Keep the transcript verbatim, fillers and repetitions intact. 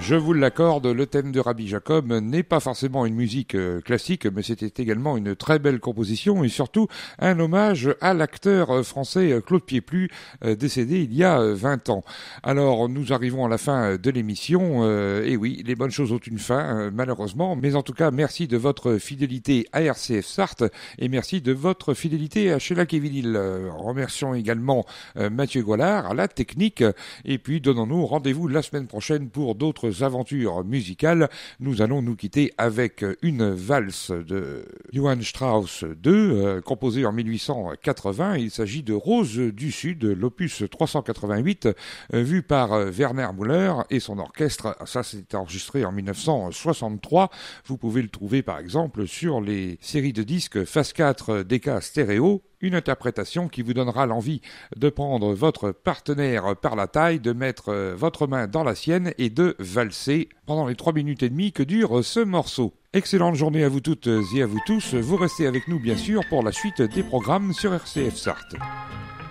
Je vous l'accorde, le thème de Rabbi Jacob n'est pas forcément une musique euh, classique, mais c'était également une très belle composition et surtout un hommage à l'acteur français Claude Pieplu, euh, décédé il y a vingt ans. Alors, nous arrivons à la fin de l'émission, euh, et oui, les bonnes choses ont une fin, euh, malheureusement, mais en tout cas, merci de votre fidélité à R C F Sarthe et merci de votre fidélité à Sheila Kevinil. Euh, remercions également euh, Mathieu Goillard à la technique, et puis donnons-nous rendez-vous la semaine prochaine pour d'autres aventures musicales. Nous allons nous quitter avec une valse de Johann Strauss deux, euh, composée en mille huit cent quatre-vingts. Il s'agit de Rose du Sud, l'opus trois cent quatre-vingt-huit, euh, vu par euh, Werner Müller et son orchestre. Ça, c'est enregistré en mille neuf cent soixante-trois. Vous pouvez le trouver, par exemple, sur les séries de disques Phase quatre D K Stéréo. Une interprétation qui vous donnera l'envie de prendre votre partenaire par la taille, de mettre votre main dans la sienne et de valser pendant les trois minutes et demie que dure ce morceau. Excellente journée à vous toutes et à vous tous. Vous restez avec nous bien sûr pour la suite des programmes sur R C F Sarthe.